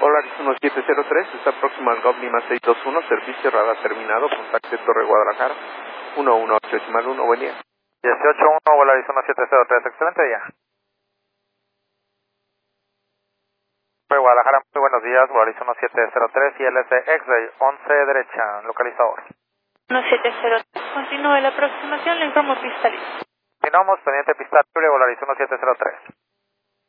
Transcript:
Polaris 1703, está próximo al Govni más 621, servicio radar terminado, contacte Torre Guadalajara, 118-1, buen día. 181, Polaris 1703, excelente día. Torre Guadalajara, muy buenos días, Polaris 1703, ILS X-Ray, 11 derecha, localizador. 1703, continúe la aproximación, le informo pista lista. Continuamos, pendiente pista libre, Polaris 1703.